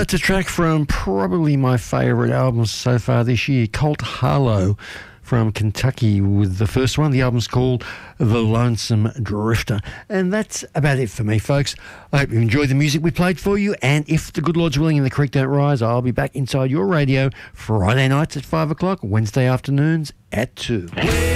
It's a track from probably my favourite albums so far this year, Colt Harlow from Kentucky with the first one. The album's called The Lonesome Drifter. And that's about it for me, folks. I hope you enjoyed the music we played for you, and if the good Lord's willing and the creek don't rise, I'll be back inside your radio Friday nights at 5 o'clock, Wednesday afternoons at 2.